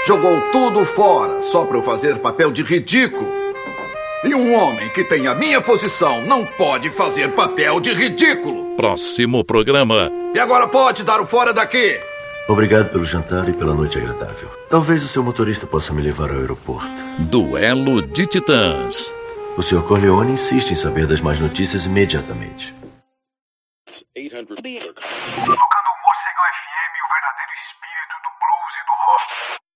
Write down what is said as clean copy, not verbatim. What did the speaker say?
Jogou tudo fora só para eu fazer papel de ridículo. E um homem que tem a minha posição não pode fazer papel de ridículo. Próximo programa. E agora pode dar o fora daqui. Obrigado pelo jantar e pela noite agradável. Talvez o seu motorista possa me levar ao aeroporto. Duelo de Titãs. O Sr. Corleone insiste em saber das más notícias imediatamente. Tocando Morcegão FM, o verdadeiro espírito do blues e do rock.